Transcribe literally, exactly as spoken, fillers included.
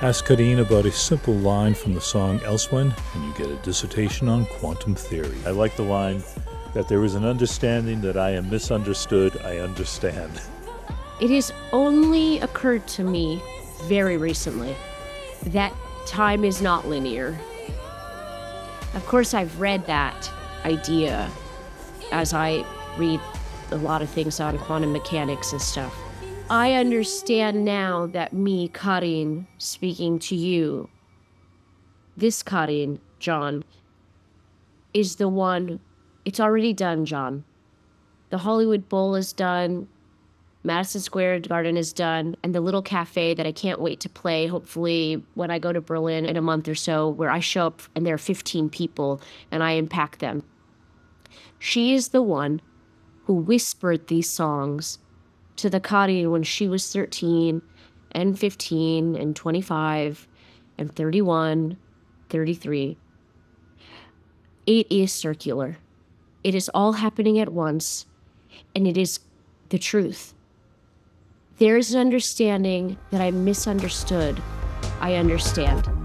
Ask Kadeen about a simple line from the song Elsewhen, and you get a dissertation on quantum theory. I like the line that there is an understanding that I am misunderstood, I understand. It has only occurred to me very recently that time is not linear. Of course, I've read that idea as I read a lot of things on quantum mechanics and stuff. I understand now that me, Karin, speaking to you, this Karin, John, is the one. It's already done, John. The Hollywood Bowl is done. Madison Square Garden is done. And the little cafe that I can't wait to play, hopefully when I go to Berlin in a month or so, where I show up and there are fifteen people and I impact them. She is the one who whispered these songs to the Karin when she was thirteen and fifteen and twenty-five and thirty-one, thirty-three. It is circular. It is all happening at once, and it is the truth. There is an understanding that I misunderstood. I understand.